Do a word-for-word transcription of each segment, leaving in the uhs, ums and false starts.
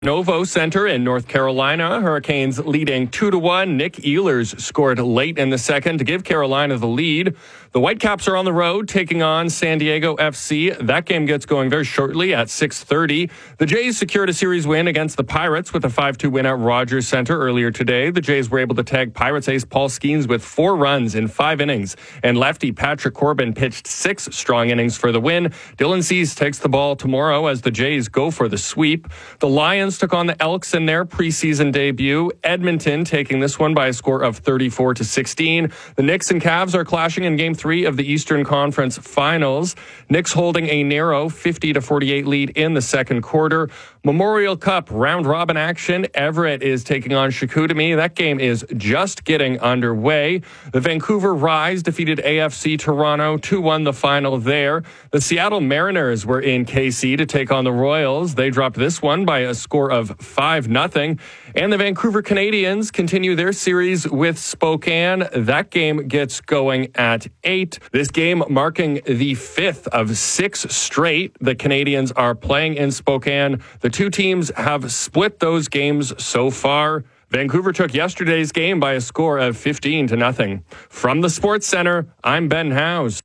Novo Center in North Carolina. Hurricanes leading two to one. Nick Ehlers scored late in the second to give Carolina the lead. The Whitecaps are on the road taking on San Diego F C. That game gets going very shortly at six thirty. The Jays secured a series win against the Pirates with a five two win at Rogers Center earlier today. The Jays were able to tag Pirates ace Paul Skeens with four runs in five innings, and lefty Patrick Corbin pitched six strong innings for the win. Dylan Cease takes the ball tomorrow as the Jays go for the sweep. The Lions took on the Elks in their preseason debut. Edmonton taking this one by a score of thirty-four to sixteen. The Knicks and Cavs are clashing in game three of the Eastern Conference Finals. Knicks holding a narrow fifty to forty-eight lead in the second quarter. Memorial Cup round robin action. Everett is taking on Chicoutimi. That game is just getting underway. The Vancouver Rise defeated A F C Toronto two one the final there. The Seattle Mariners were in K C to take on the Royals. They dropped this one by a score of five nothing. And the Vancouver Canadians continue their series with Spokane. That game gets going at eight. This game marking the fifth of six straight the Canadians are playing in Spokane. The two teams have split those games so far. Vancouver took yesterday's game by a score of fifteen to nothing. From the Sports Center, I'm Ben Howes.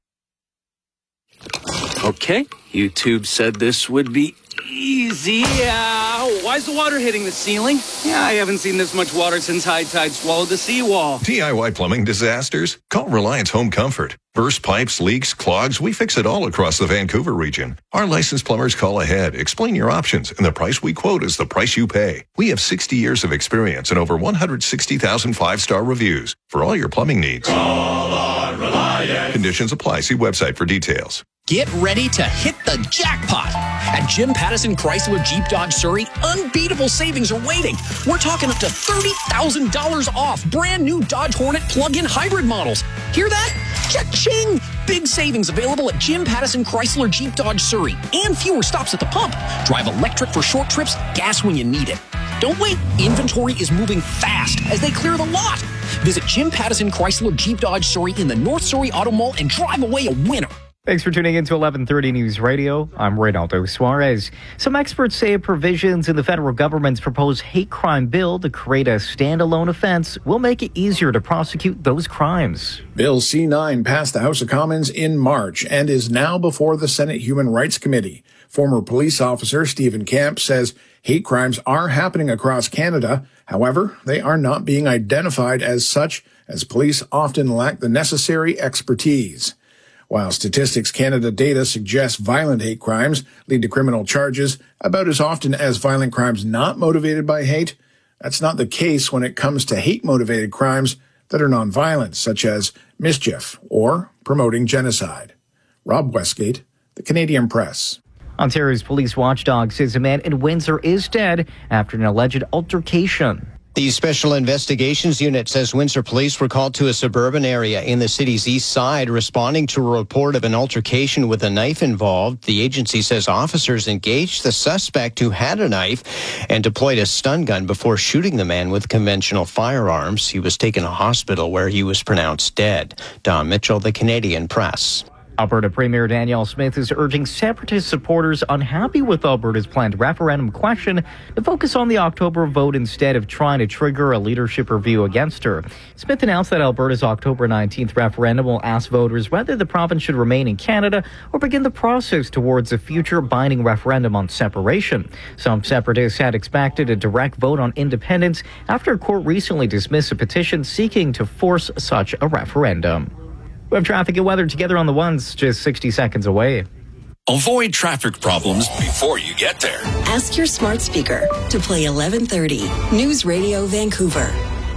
Okay, YouTube said this would be easy. Uh, why is the water hitting the ceiling? Yeah, I haven't seen this much water since high tide swallowed the seawall. D I Y plumbing disasters? Call Reliance Home Comfort. Burst pipes, leaks, clogs, we fix it all across the Vancouver region. Our licensed plumbers call ahead, explain your options, and the price we quote is the price you pay. We have sixty years of experience and over one hundred sixty thousand five-star reviews for all your plumbing needs. Call on Reliance. Conditions apply. See website for details. Get ready to hit the jackpot. At Jim Pattison Chrysler Jeep Dodge Surrey, unbeatable savings are waiting. We're talking up to thirty thousand dollars off brand new Dodge Hornet plug-in hybrid models. Hear that? Cha-ching! Big savings available at Jim Pattison Chrysler Jeep Dodge Surrey and fewer stops at the pump. Drive electric for short trips, gas when you need it. Don't wait. Inventory is moving fast as they clear the lot. Visit Jim Pattison Chrysler Jeep Dodge Surrey in the North Surrey Auto Mall and drive away a winner. Thanks for tuning in to eleven thirty News Radio. I'm Reynaldo Suarez. Some experts say provisions in the federal government's proposed hate crime bill to create a standalone offense will make it easier to prosecute those crimes. Bill C nine passed the House of Commons in March and is now before the Senate Human Rights Committee. Former police officer Stephen Camp says hate crimes are happening across Canada. However, they are not being identified as such, as police often lack the necessary expertise. While Statistics Canada data suggests violent hate crimes lead to criminal charges about as often as violent crimes not motivated by hate, that's not the case when it comes to hate-motivated crimes that are nonviolent, such as mischief or promoting genocide. Rob Westgate, The Canadian Press. Ontario's police watchdog says a man in Windsor is dead after an alleged altercation. The Special Investigations Unit says Windsor police were called to a suburban area in the city's east side, responding to a report of an altercation with a knife involved. The agency says officers engaged the suspect who had a knife and deployed a stun gun before shooting the man with conventional firearms. He was taken to hospital where he was pronounced dead. Don Mitchell, The Canadian Press. Alberta Premier Danielle Smith is urging Separatist supporters unhappy with Alberta's planned referendum question to focus on the October vote instead of trying to trigger a leadership review against her. Smith announced that Alberta's October nineteenth referendum will ask voters whether the province should remain in Canada or begin the process towards a future binding referendum on separation. Some Separatists had expected a direct vote on independence after a court recently dismissed a petition seeking to force such a referendum. We have traffic and weather together on the ones just sixty seconds away. Avoid traffic problems before you get there. Ask your smart speaker to play eleven thirty News Radio Vancouver.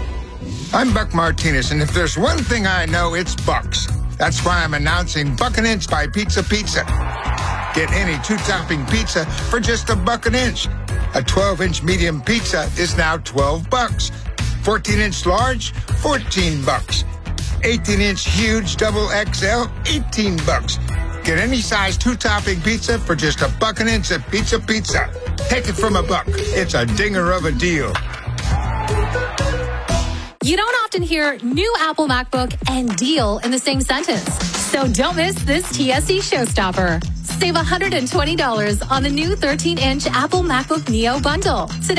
I'm Buck Martinez, and if there's one thing I know, it's Bucks. That's why I'm announcing Buck an Inch by Pizza Pizza. Get any two-topping pizza for just a buck an inch. A twelve-inch medium pizza is now twelve bucks. fourteen-inch large, fourteen bucks. eighteen-inch huge double X L, eighteen bucks. Get any size two-topping pizza for just a buck an inch at Pizza Pizza. Take it from a buck. It's a dinger of a deal. You don't often hear new Apple MacBook and deal in the same sentence. So don't miss this T S C showstopper. Save one hundred twenty dollars on the new thirteen inch Apple MacBook Neo bundle. Today